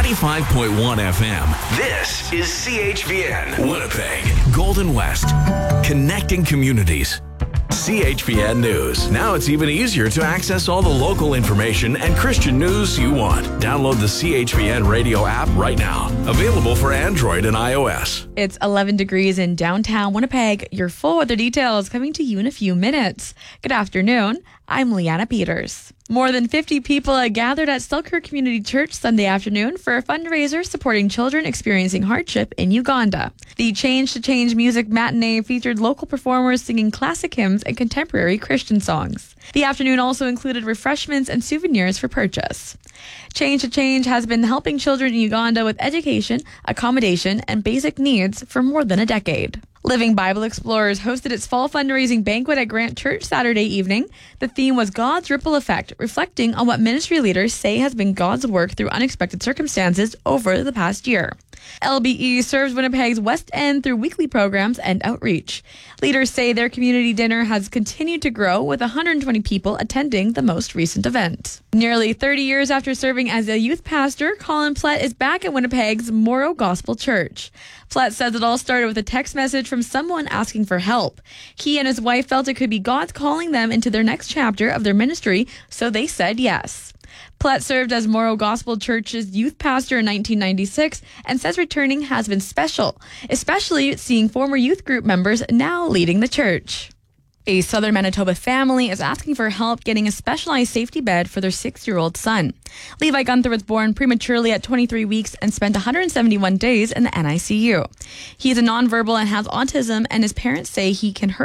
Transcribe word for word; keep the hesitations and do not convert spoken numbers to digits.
ninety-five point one F M. This is C H V N, Winnipeg, Golden West, connecting communities. C H V N News. Now it's even easier to access all the local information and Christian news you want. Download the C H V N radio app right now. Available for Android and iOS. It's eleven degrees in downtown Winnipeg. Your full weather details coming to you in a few minutes. Good afternoon. I'm Leanna Peters. More than fifty people had gathered at Selkirk Community Church Sunday afternoon for a fundraiser supporting children experiencing hardship in Uganda. The Change to Change music matinee featured local performers singing classic hymns and contemporary Christian songs. The afternoon also included refreshments and souvenirs for purchase. Change to Change has been helping children in Uganda with education, accommodation, and basic needs for more than a decade. Living Bible Explorers hosted its fall fundraising banquet at Grant Church Saturday evening. The theme was God's Ripple Effect, reflecting on what ministry leaders say has been God's work through unexpected circumstances over the past year. L B E serves Winnipeg's West End through weekly programs and outreach. Leaders say their community dinner has continued to grow, with one hundred twenty people attending the most recent event. Nearly thirty years after serving as a youth pastor, Colin Plett is back at Winnipeg's Morrow Gospel Church. Plett says it all started with a text message from someone asking for help. He and his wife felt it could be God calling them into their next chapter of their ministry, so they said yes. Plett served as Morrow Gospel Church's youth pastor in nineteen ninety-six and says returning has been special, especially seeing former youth group members now leading the church. A southern Manitoba family is asking for help getting a specialized safety bed for their six-year-old son. Levi Gunther was born prematurely at twenty-three weeks and spent one hundred seventy-one days in the N I C U. He is a nonverbal and has autism, and his parents say he can hurt